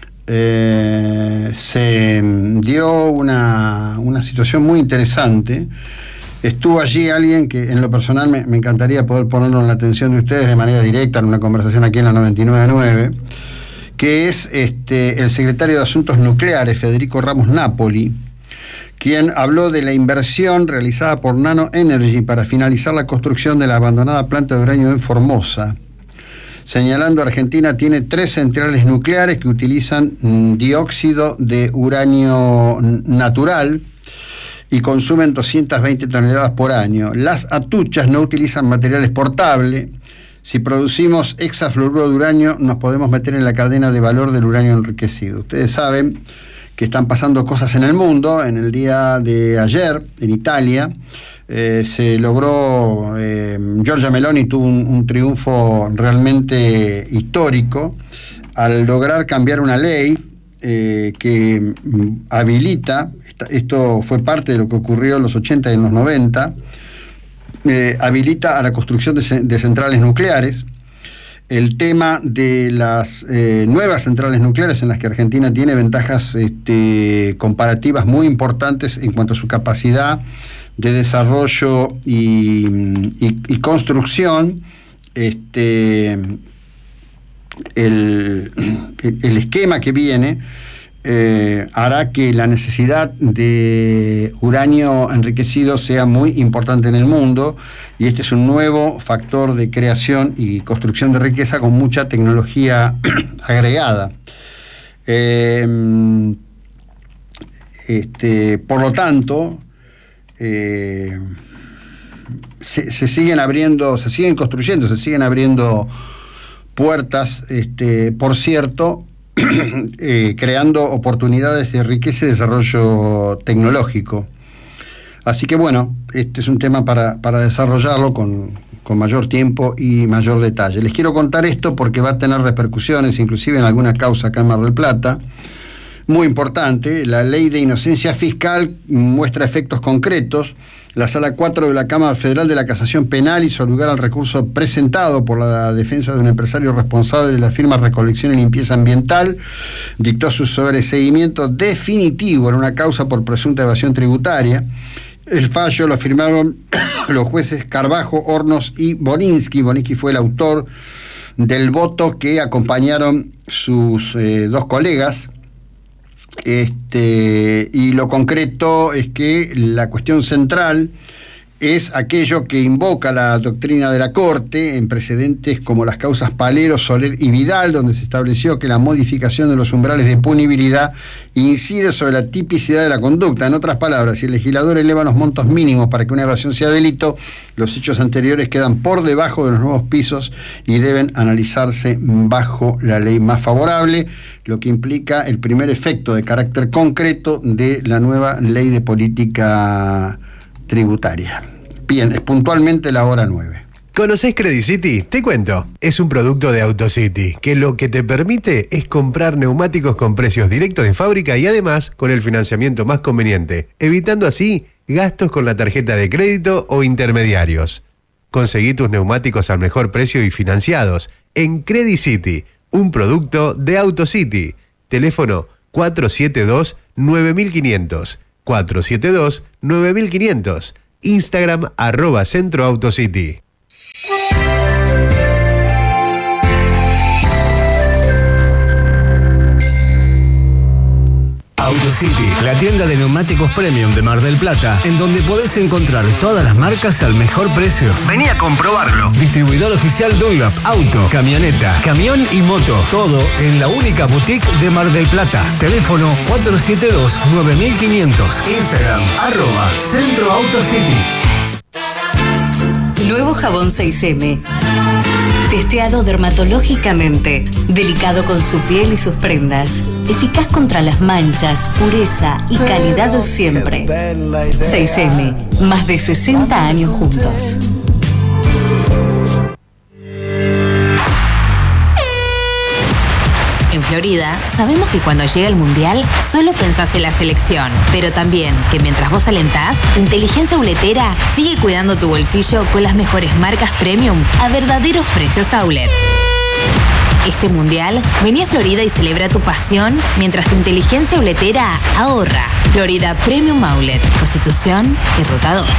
se dio una situación muy interesante. Estuvo allí alguien que en lo personal me encantaría poder ponerlo en la atención de ustedes de manera directa en una conversación aquí en la 99.9, que es el secretario de Asuntos Nucleares, Federico Ramos Napoli, quien habló de la inversión realizada por Nano Energy para finalizar la construcción de la abandonada planta de uranio en Formosa, señalando Argentina tiene 3 centrales nucleares que utilizan dióxido de uranio natural y consumen 220 toneladas por año. Las atuchas no utilizan material exportable. Si producimos hexafluoruro de uranio, nos podemos meter en la cadena de valor del uranio enriquecido. Ustedes saben que están pasando cosas en el mundo. En el día de ayer, en Italia, se logró, Giorgia Meloni tuvo un triunfo realmente histórico al lograr cambiar una ley que habilita, esto fue parte de lo que ocurrió en los 80 y en los 90, habilita a la construcción de centrales nucleares. El tema de las nuevas centrales nucleares en las que Argentina tiene ventajas comparativas muy importantes en cuanto a su capacidad de desarrollo y construcción, el esquema que viene hará que la necesidad de uranio enriquecido sea muy importante en el mundo, y este es un nuevo factor de creación y construcción de riqueza con mucha tecnología agregada. Por lo tanto, se siguen abriendo, se siguen construyendo, se siguen abriendo puertas, por cierto, creando oportunidades de riqueza y desarrollo tecnológico. Así que bueno, este es un tema para desarrollarlo con mayor tiempo y mayor detalle. Les quiero contar esto porque va a tener repercusiones, inclusive en alguna causa acá en Mar del Plata, muy importante. La ley de inocencia fiscal muestra efectos concretos. La Sala 4 de la Cámara Federal de la Casación Penal hizo lugar al recurso presentado por la defensa de un empresario responsable de la firma Recolección y Limpieza Ambiental. Dictó su sobreseguimiento definitivo en una causa por presunta evasión tributaria. El fallo lo firmaron los jueces Carbajo, Hornos y Boninsky. Boninsky fue el autor del voto que acompañaron sus 2 colegas. Y lo concreto es que la cuestión central es aquello que invoca la doctrina de la Corte en precedentes como las causas Palero, Soler y Vidal, donde se estableció que la modificación de los umbrales de punibilidad incide sobre la tipicidad de la conducta. En otras palabras, si el legislador eleva los montos mínimos para que una evasión sea delito, los hechos anteriores quedan por debajo de los nuevos pisos y deben analizarse bajo la ley más favorable, lo que implica el primer efecto de carácter concreto de la nueva ley de política tributaria. Bien, es puntualmente la hora 9. ¿Conocés Credit City? Te cuento. Es un producto de AutoCity, que lo que te permite es comprar neumáticos con precios directos de fábrica y además con el financiamiento más conveniente, evitando así gastos con la tarjeta de crédito o intermediarios. Conseguí tus neumáticos al mejor precio y financiados en Credit City, un producto de AutoCity. Teléfono 472-9500. 472-9500. Instagram @CentroAutoCity. AutoCity, la tienda de neumáticos premium de Mar del Plata, en donde podés encontrar todas las marcas al mejor precio. Vení a comprobarlo. Distribuidor oficial Dunlop, auto, camioneta, camión y moto. Todo en la única boutique de Mar del Plata. Teléfono 472-9500. Instagram @CentroAutoCity. Nuevo jabón 6M. Testeado dermatológicamente, delicado con su piel y sus prendas, eficaz contra las manchas, pureza y calidad siempre. 6M, más de 60 años juntos. En Florida, sabemos que cuando llega el Mundial, solo pensás en la selección. Pero también que mientras vos alentás, Inteligencia Uletera sigue cuidando tu bolsillo con las mejores marcas premium a verdaderos precios outlet. Este Mundial, vení a Florida y celebra tu pasión mientras tu Inteligencia Uletera ahorra. Florida Premium Outlet, Constitución y Ruta 2.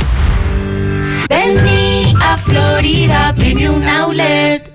Vení a Florida Premium Outlet.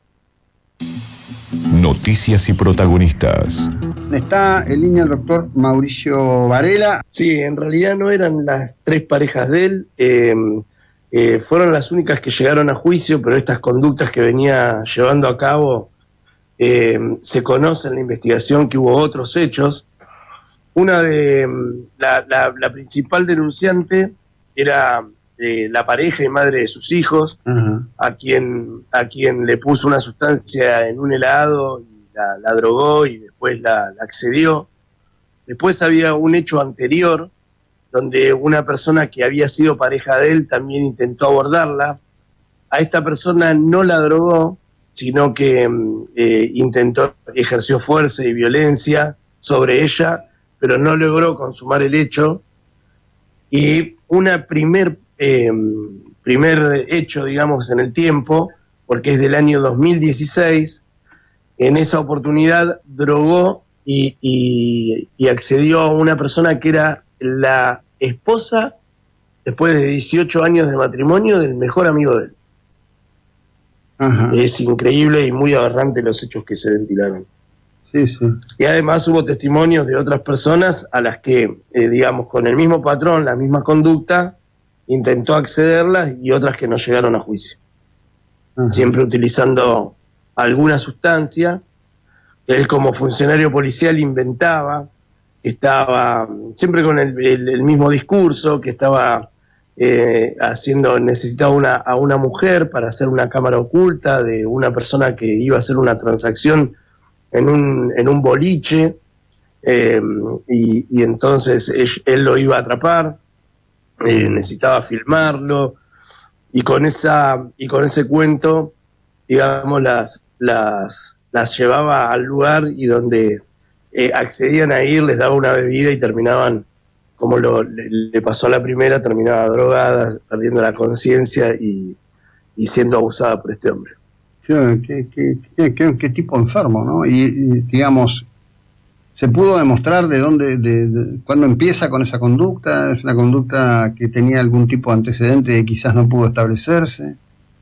Noticias y protagonistas. Está en línea el doctor Mauricio Varela. Sí, en realidad no eran las 3 parejas de él, fueron las únicas que llegaron a juicio, pero estas conductas que venía llevando a cabo, se conoce en la investigación que hubo otros hechos. Una de la principal denunciante era la pareja y madre de sus hijos, a quien le puso una sustancia en un helado y la drogó y después la accedió. Después había un hecho anterior donde una persona que había sido pareja de él también intentó abordarla. A esta persona no la drogó, sino que ejerció fuerza y violencia sobre ella, pero no logró consumar el hecho. Y una primer hecho, digamos, en el tiempo, porque es del año 2016, en esa oportunidad drogó y accedió a una persona que era la esposa, después de 18 años de matrimonio, del mejor amigo de él. Ajá. Es increíble y muy aberrante los hechos que se ventilaron. Sí, sí. Y además hubo testimonios de otras personas a las que, digamos, con el mismo patrón, la misma conducta, intentó accederlas, y otras que no llegaron a juicio. Ajá. Siempre utilizando alguna sustancia. Él, como funcionario policial, inventaba, estaba siempre con el mismo discurso, que estaba necesitaba a una mujer para hacer una cámara oculta de una persona que iba a hacer una transacción en un boliche, y entonces él lo iba a atrapar, necesitaba filmarlo, y con ese cuento, digamos, las llevaba al lugar, y donde accedían a ir, les daba una bebida y terminaban, como le pasó a la primera, terminaba drogada, perdiendo la conciencia y siendo abusada por este hombre. Qué tipo enfermo, ¿no? Y digamos, ¿se pudo demostrar cuándo empieza con esa conducta? ¿Es una conducta que tenía algún tipo de antecedente que quizás no pudo establecerse?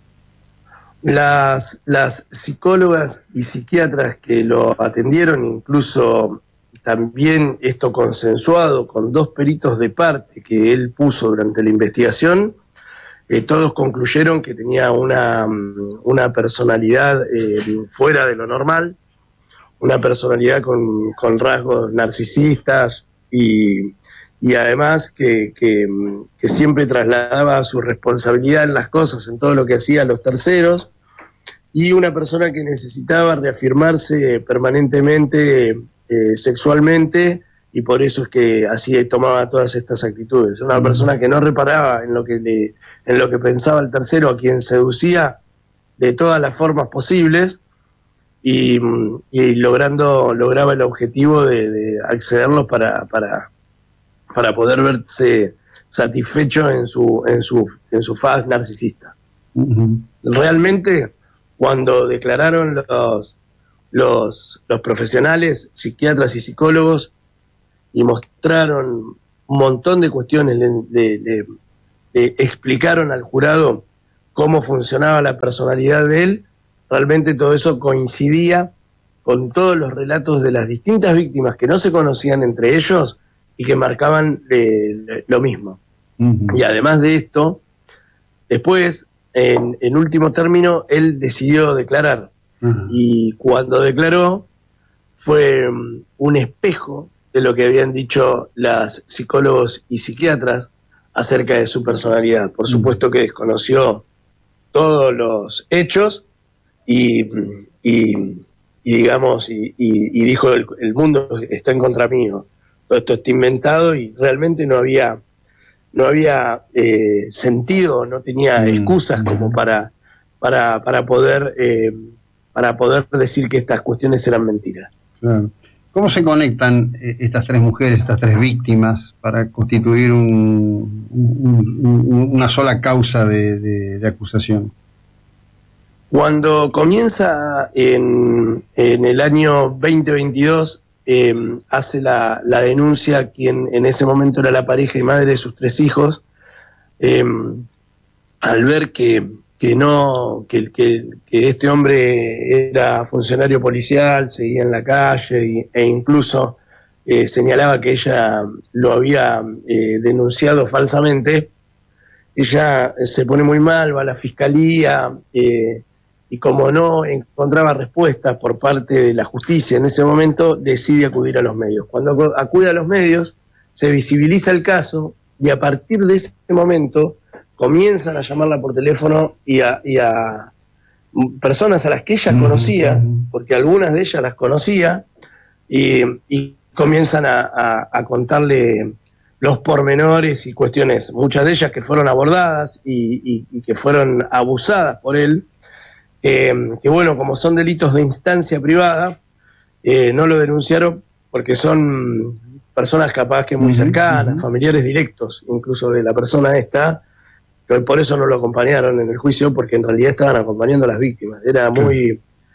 Las psicólogas y psiquiatras que lo atendieron, incluso también esto consensuado con 2 peritos de parte que él puso durante la investigación, todos concluyeron que tenía una personalidad fuera de lo normal, una personalidad con rasgos narcisistas, y además que siempre trasladaba su responsabilidad en las cosas, en todo lo que hacía a los terceros, y una persona que necesitaba reafirmarse permanentemente sexualmente, y por eso es que así tomaba todas estas actitudes. Una persona que no reparaba en lo que pensaba el tercero, a quien seducía de todas las formas posibles, y lograba el objetivo de accederlos para poder verse satisfecho en su faz narcisista. Realmente, cuando declararon los profesionales, psiquiatras y psicólogos, y mostraron un montón de cuestiones, le explicaron al jurado cómo funcionaba la personalidad de él, realmente todo eso coincidía con todos los relatos de las distintas víctimas que no se conocían entre ellos y que marcaban lo mismo. Y además de esto, después, en último término, él decidió declarar. Y cuando declaró, fue un espejo de lo que habían dicho las psicólogos y psiquiatras acerca de su personalidad. Por supuesto que desconoció todos los hechos y dijo: el mundo está en contra mío, todo esto está inventado, y realmente no había sentido, no tenía excusas como para poder decir que estas cuestiones eran mentiras. Claro. ¿Cómo se conectan estas tres mujeres, estas tres víctimas, para constituir una sola causa de acusación? Cuando comienza en el año 2022, hace la denuncia quien en ese momento era la pareja y madre de sus 3 hijos, al ver que este hombre era funcionario policial, seguía en la calle e incluso señalaba que ella lo había denunciado falsamente. Ella se pone muy mal, va a la fiscalía, y como no encontraba respuestas por parte de la justicia en ese momento, decide acudir a los medios. Cuando acude a los medios, se visibiliza el caso, y a partir de ese momento comienzan a llamarla por teléfono y a personas a las que ella conocía, porque algunas de ellas las conocía, y comienzan a contarle los pormenores y cuestiones, muchas de ellas que fueron abordadas y que fueron abusadas por él, que bueno, como son delitos de instancia privada, no lo denunciaron porque son personas capaz que muy cercanas, familiares directos incluso de la persona esta, pero por eso no lo acompañaron en el juicio, porque en realidad estaban acompañando a las víctimas. Era muy,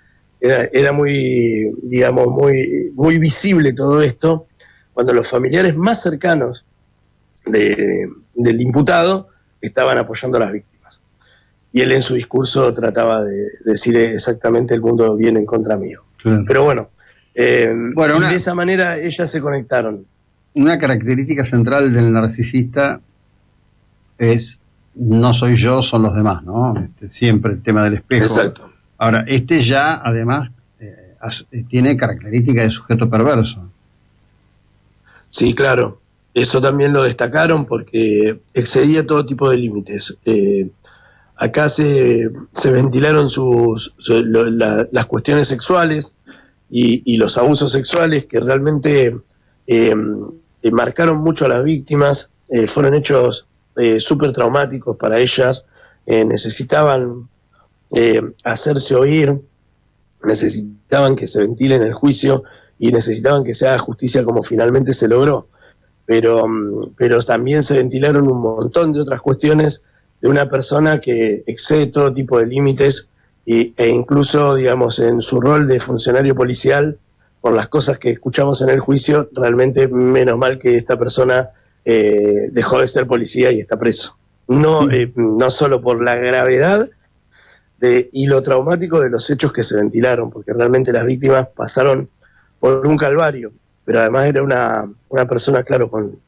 digamos, muy visible todo esto, cuando los familiares más cercanos del imputado estaban apoyando a las víctimas. Y él en su discurso trataba de decir exactamente: el mundo viene en contra mío. Claro. Pero bueno, de esa manera ellas se conectaron. Una característica central del narcisista es: no soy yo, son los demás, ¿no? Siempre el tema del espejo. Exacto. Ahora, ya además tiene características de sujeto perverso. Sí, claro. Eso también lo destacaron porque excedía todo tipo de límites. Acá se ventilaron las cuestiones sexuales y los abusos sexuales que realmente marcaron mucho a las víctimas. Fueron hechos súper traumáticos para ellas. Necesitaban hacerse oír, necesitaban que se ventile en el juicio y necesitaban que se haga justicia, como finalmente se logró. Pero también se ventilaron un montón de otras cuestiones de una persona que excede todo tipo de límites e incluso, digamos, en su rol de funcionario policial, por las cosas que escuchamos en el juicio, realmente menos mal que esta persona dejó de ser policía y está preso. No solo por la gravedad y lo traumático de los hechos que se ventilaron, porque realmente las víctimas pasaron por un calvario, pero además era una persona, claro, con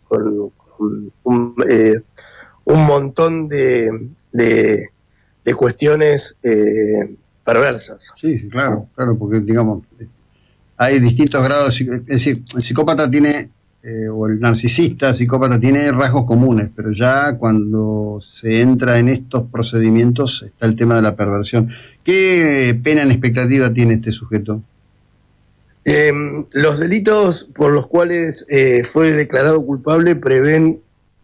un montón de cuestiones perversas. Sí, claro, porque digamos, hay distintos grados, es decir, el psicópata tiene, o el narcisista psicópata tiene rasgos comunes, pero ya cuando se entra en estos procedimientos está el tema de la perversión. ¿Qué pena en expectativa tiene este sujeto? Los delitos por los cuales fue declarado culpable prevén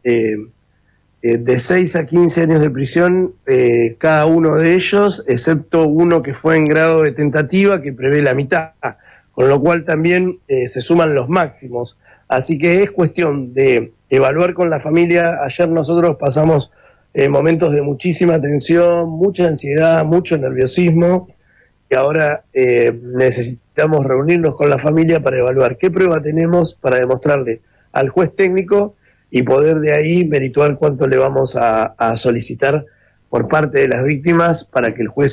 de 6 a 15 años de prisión cada uno de ellos, excepto uno que fue en grado de tentativa, que prevé la mitad, con lo cual también se suman los máximos. Así que es cuestión de evaluar con la familia. Ayer nosotros pasamos momentos de muchísima tensión, mucha ansiedad, mucho nerviosismo, y ahora necesitamos reunirnos con la familia para evaluar qué prueba tenemos para demostrarle al juez técnico y poder de ahí merituar cuánto le vamos a solicitar por parte de las víctimas para que el juez